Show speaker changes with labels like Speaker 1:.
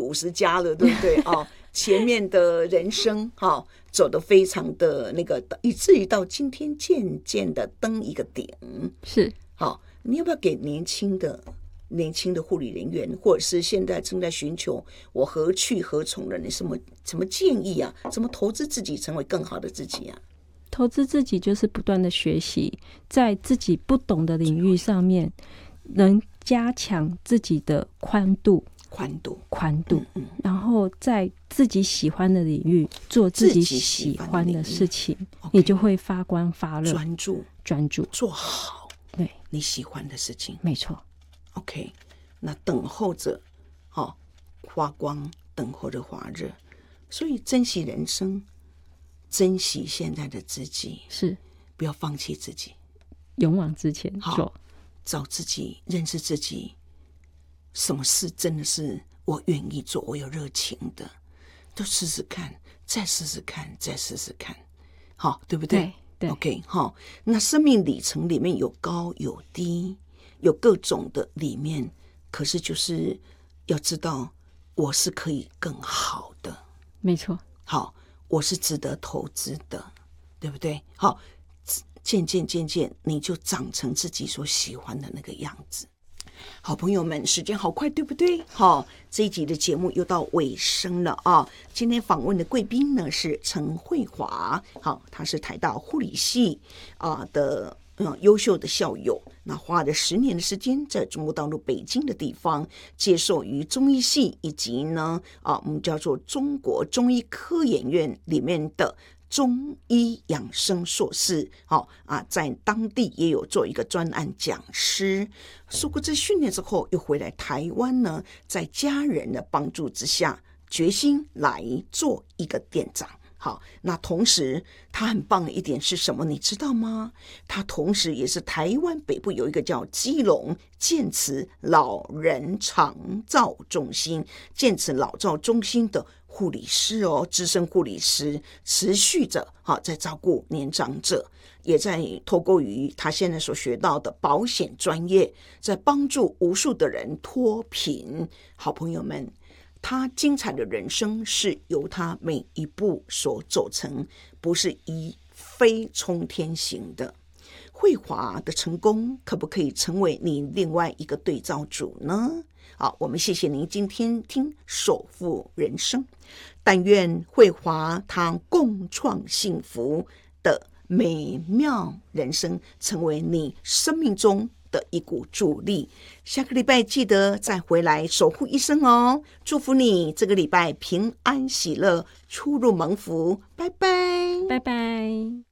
Speaker 1: 50加了，对不对？前面的人生走得非常的那个，以至于到今天渐渐的登一个顶。
Speaker 2: 是，
Speaker 1: 你要不要给年轻的护理人员，或者是现在正在寻求我何去何从的人，什么建议啊？怎么投资自己成为更好的自己啊？
Speaker 2: 投资自己就是不断的学习，在自己不懂的领域上面能加强自己的宽度，然后在自己喜欢的领域做自己喜欢的事情，你就会发光发热，专注
Speaker 1: 做好
Speaker 2: 对
Speaker 1: 你喜欢的事情。
Speaker 2: 没错。
Speaker 1: OK， 那等候着发光，等候着发热。所以珍惜人生，珍惜现在的自己，
Speaker 2: 是
Speaker 1: 不要放弃自己，
Speaker 2: 勇往直前做，
Speaker 1: 找自己，认识自己，什么事真的是我愿意做，我有热情的，都试试看，再试试看，再试试看，对不对？
Speaker 2: 对
Speaker 1: OK， 那生命里程里面有高有低，有各种的里面，可是就是要知道我是可以更好的，
Speaker 2: 没错。
Speaker 1: 我是值得投资的，对不对？渐渐你就长成自己所喜欢的那个样子。好朋友们，时间好快，对不对？这一集的节目又到尾声了啊！今天访问的贵宾呢是陈慧华，他是台大护理系的优秀的校友，那花了10年的时间在中国大陆北京的地方接受于中医系以及呢我们叫做中国中医科研院里面的中医养生硕士，在当地也有做一个专案讲师。受过这训练之后，又回来台湾呢，在家人的帮助之下，决心来做一个店长。那同时他很棒的一点是什么你知道吗？他同时也是台湾北部有一个叫基隆健慈老人长照中心的护理师资深护理师，持续着在照顾年长者，也在透过于他现在所学到的保险专业，在帮助无数的人脱贫。好朋友们，他精彩的人生是由他每一步所走成，不是一飞冲天行的。慧华的成功可不可以成为你另外一个对照组呢？我们谢谢您今天听守护人生，但愿慧华他共创幸福的美妙人生成为你生命中的一股助力。下个礼拜记得再回来守护一生哦！祝福你这个礼拜平安喜乐，出入蒙福，拜拜，
Speaker 2: 拜拜。